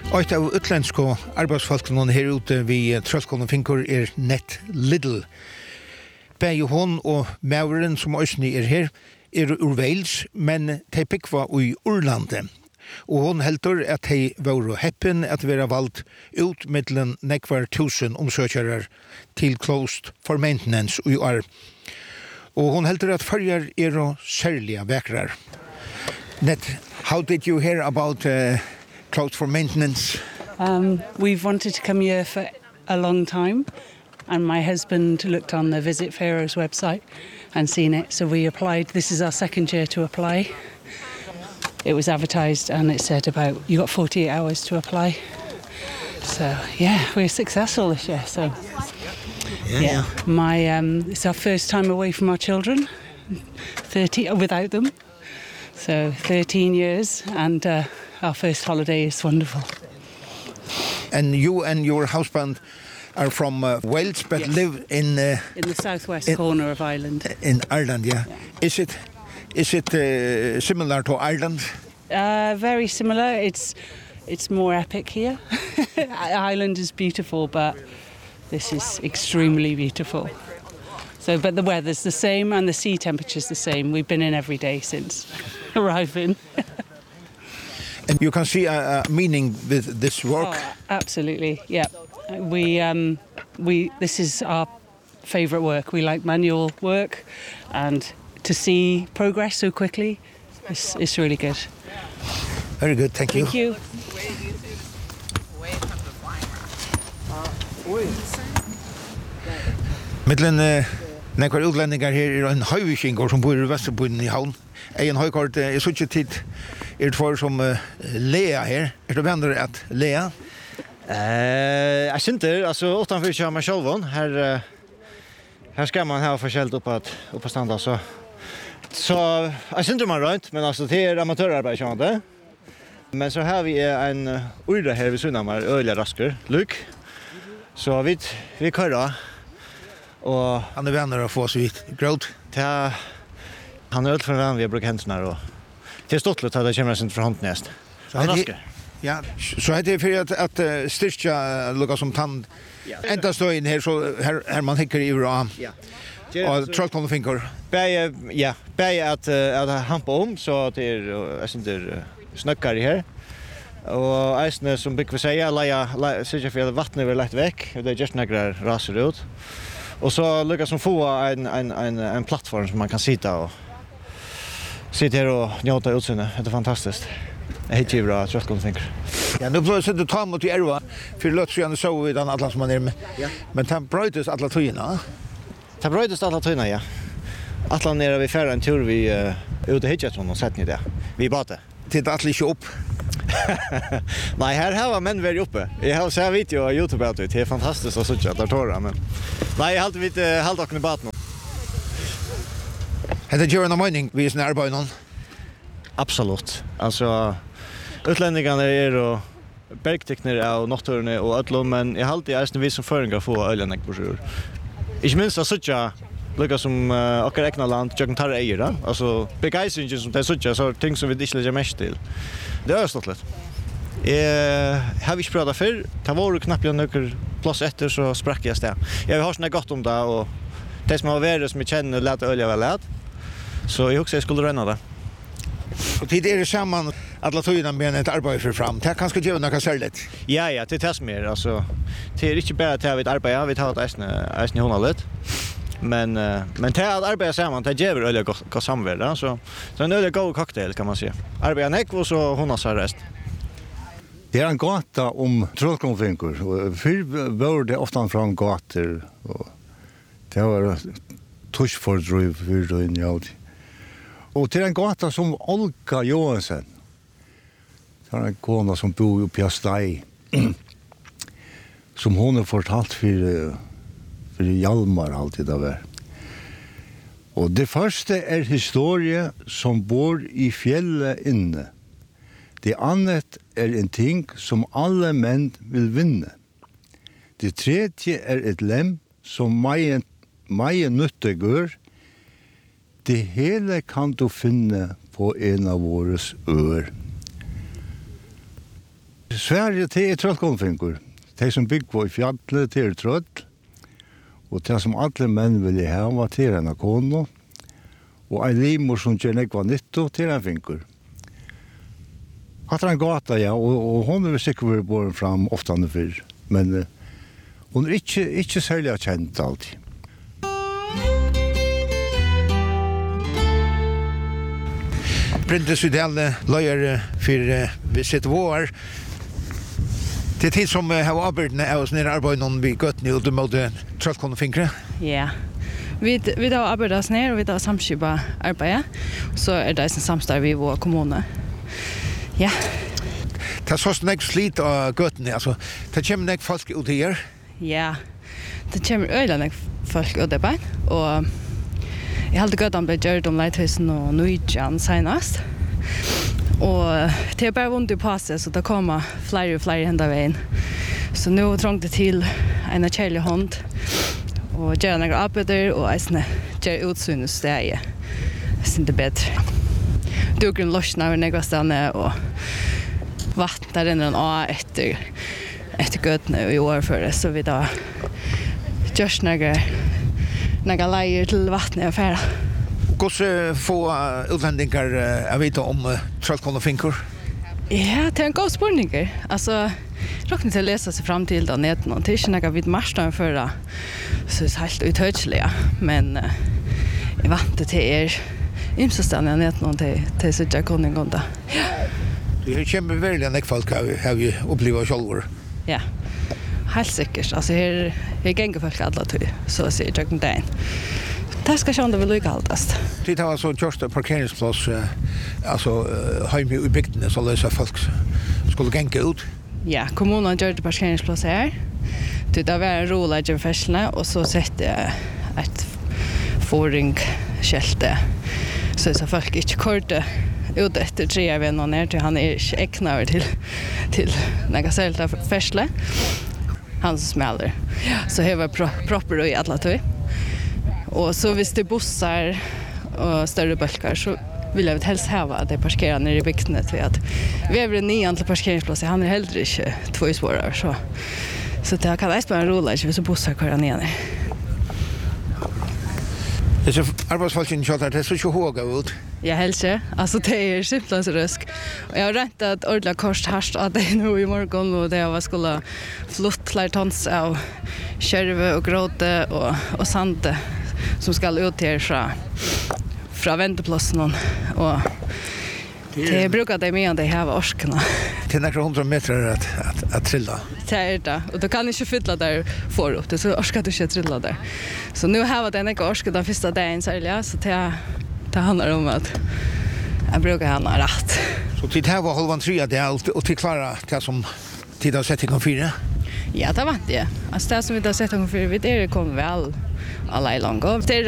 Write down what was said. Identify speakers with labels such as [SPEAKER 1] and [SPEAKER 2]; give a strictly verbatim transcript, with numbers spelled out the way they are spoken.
[SPEAKER 1] Ett av utländska arbetsfolken här ute vid Tröllkonen Finkur är Nett Little. Bäge hon och Mauren som också är här är ur Wales, men de pickva i Urlande. Og hon heldur at hei var heppen at vera valgt ut mittlen nekvar tusen omsøkjarar til Closed for Maintenance i år. Og hon heldur at farjar er og særliga vekrar. Net, how did you hear about uh, Closed for Maintenance?
[SPEAKER 2] Um, we've wanted to come here for a long time, and my husband looked on the Visit Pharaoh's website and seen it, so we applied. This is our second year to apply. It was advertised and it said about you got forty-eight hours to apply. So yeah, we're successful this year. So
[SPEAKER 1] yeah,
[SPEAKER 2] yeah. my um, it's our first time away from our children, thirty without them. So thirteen years, and uh, our first holiday is wonderful.
[SPEAKER 1] And you and your husband are from uh, Wales, but
[SPEAKER 2] yes.
[SPEAKER 1] live in uh,
[SPEAKER 2] in the southwest
[SPEAKER 1] in,
[SPEAKER 2] corner of Ireland.
[SPEAKER 1] In Ireland, yeah.
[SPEAKER 2] yeah.
[SPEAKER 1] Is it is it uh, similar to Ireland?
[SPEAKER 2] Uh, very similar. It's it's more epic here. Ireland is beautiful, but this is extremely beautiful. So, but the weather's the same and the sea temperature's the same. We've been in every day since arriving.
[SPEAKER 1] And you can see a, a meaning with this work.
[SPEAKER 2] Oh, absolutely, yeah. We um, we this is our favorite work. We like manual work, and to see progress so quickly is is really good.
[SPEAKER 1] Very good, thank you.
[SPEAKER 2] Thank you.
[SPEAKER 1] Mittlen uh, nekvar utlendingar her er en høyvikingar som bor i Vesterbyen i havn. En høykart er uh, suttje tid er for som uh, Lea her. Er du venner at Lea?
[SPEAKER 3] Eh, jag synter alltså utanför kör man själv här uh, här ska man ha förskällt upp att upp på standa så så jag synter man runt men alltså det är amatörarbete så inte. Men så har vi en uh, urda här vid Sunnamar öliga rasker Luke. Så vi vi kör och
[SPEAKER 1] han är vänner att få så vitt growth.
[SPEAKER 3] Ja, han är öll för vän vi brukar händerna då. Till stottlet hade jag kämrat från handnäst. Så han rasker.
[SPEAKER 1] Ja, så är det för att att uh, styrka uh, lukka som tand. Ja. Ända stå in här så här här man hickar i bra. Ja. Och Tröllkonen Finkur.
[SPEAKER 3] Bäge ja, bäge att uh, att hampa om så det är jag syns det snackar i här. Och isne som bygg vi säga la sig för vattnet vill lätt väck. Det är just några raser ut. Och så lyckas som få en en en en plattform som man kan sitta och sitta här och njuta utseendet. Det är fantastiskt. Jag heter bra Tröllkonen Finkur.
[SPEAKER 1] Ja, nu får jag ta mot i Erva för låt sig så vid den alla som man är med. Ja. Men det brötes alla tøyna.
[SPEAKER 3] Det brötes alla tøyna, ja. Alla nere vi färra en tur vi uh, ute hitchat från och sett ni det. Vi bate.
[SPEAKER 1] Titta att lite upp.
[SPEAKER 3] Nej, här har var män väl uppe. Jag har så video på YouTube att det är fantastiskt att se att där torra men. Nej, jag har alltid lite halt och i baten.
[SPEAKER 1] Hade du en mening vi är när arbeten?
[SPEAKER 3] Absolut. Alltså utlänningarna är och bergtekniker av naturen och allom men jag har alltid är vi som föringar få öljanek på sjur. Ich minns att söka lukka som uh, okkar egna land jag kan ta det eira. Alltså begeistringen som det söka så ting som vi inte lägger mest till. Det är stottligt. Eh har vi pratat för ta var knappt jag nöker plats efter så sprack jag stä. Jag har snä gott om det och det som har varit som jag känner lätt ölja väl lätt. Så jag också jag skulle ränna det.
[SPEAKER 1] Och tid är det samman alla tøyna med ett arbete för fram. Det kanske gör något särskilt.
[SPEAKER 3] Ja ja, det tas mer alltså. Det är inte bara att vi arbetar, vi tar det äsna äsna honallet. Men uh, men det att arbeta samman, det ger väl gott gott samvärde så. Så en öle god cocktail kan man säga. Arbeta näck och så honas rest.
[SPEAKER 4] Det är en gata om Tröllkonen Finkur. För var det ofta från gator och det var tuschfordriv för då in jag. Och till en gata som Olga Johansen. Det är en kona som bor uppe i Stai. Som hon har fortalt för för Hjalmar alltid där. Och det första är historia som bor i fjället inne. Det annat är en ting som alla män vill vinna. Det tredje är ett lem som majen majen nyttiggör. Det hele kan du finne på en av våres ør. Sverige til er trøllkonfinkur. De som bygger på i fjallet til er trøll. Og det som alle menn vil ha til en kono. Og en limor som gjør nekva nytto til en finkur. Hatt er en gata, ja, og, og hon er sikkert vært båren fram ofte andre før. Men uh, hon er ikke, ikke særlig kjent alltid.
[SPEAKER 1] Bryndes Udelle, løyer for uh, Visit Vår. Det er tid som uh, har arbeidene av oss nere arbeid noen vi gøtt nå, du måtte trøllkone finkre.
[SPEAKER 5] Ja, vi, vi har arbeidet oss nere, og vi har samskipet arbeidet. Så er det en samstarv i vår kommune. Ja.
[SPEAKER 1] Det er sånn nek slit av gøttene, altså. Det kommer nek folk ut her.
[SPEAKER 5] Ja, det kommer øyla nek folk ut her, og jeg halte gøttene ble gjørt om Leithusen og Nujjan senast. Og det er bare vondt i passet, så det kommer flere og flere henda veien. Så nå trångte til en kjærlig hånd, og gjør noen arbeider, og eisne gjør utsyn og steg. Jeg synes det er bedre. Dugren lossnar over negva stedene, og vatten der renner en A etter, etter gøtene i årføret, så vi da gjørs negva, negva leier til vattnet og færa.
[SPEAKER 1] Hvordan få utlendingar uh, vite om uh, trøllkone finkur?
[SPEAKER 5] Ja, det er en god spørning. Altså, råkner til å lese seg fram til det neden, og det er ikke negva vidt marsdagen før, så det er helt uttøyselig, men uh, jeg vant det til er ymsestene jeg nett noen til, til sitte koningånda. Ja.
[SPEAKER 1] Det kommer veldig enn folk har vi, har vi opplevd selv.
[SPEAKER 5] Ja, helt sikkert. Altså, her, her ganger folk alle tog, så sier jeg ikke det. Det skal ikke det vil lykke altast.
[SPEAKER 1] Det har altså gjort parkeringsplass, uh, altså uh, hjemme i bygdene, så løser folk skulle genge ut.
[SPEAKER 5] Ja, kommunen gjør det parkeringsplass her. Det har vært en rolig i fæslene, og så setter jeg et foringskjelte, så så folk ikke korte ut etter tre av en og ned til han er ikke eknaver til, til noe selv av fersle. Han smeller. Så her var pro propper i alle tog. Og så hvis det bussar og større bølger, så vil jeg helst hava at det parkerer nere i bygdene til at vi er nian til parkeringsplass, han er heller ikke två spårer, så, så det kan eist bare rolig ikke hvis bussar kører ned.
[SPEAKER 1] Det är arbetsfolken tjatar, det är så inte håga ut.
[SPEAKER 5] Jag hälsar. Alltså det är simpelthen så rösk. Och jag har rätt att ordla kors härst att det är nu i morgon och det var skulle flott klart tons av kärve och gråte och, och sande som ska ut här från, från vänteplatsen. Och det brukar det med att det här var orskarna.
[SPEAKER 1] Det är några hundra meter att, att, att trilla.
[SPEAKER 5] Det är det. Och då kan inte fylla där förut. Det så orskar du inte trilla där. Så nu har det en inte orskar den första dagen särskilt. Så det, det handlar om att jag brukar ha rätt.
[SPEAKER 1] Så tid här var halvan tre det allt och till klara det som tid har sett igång fyra?
[SPEAKER 5] Ja, det var det. Alltså det som vi har sett igång fyra, det är det kommer väl alla i långt. Det är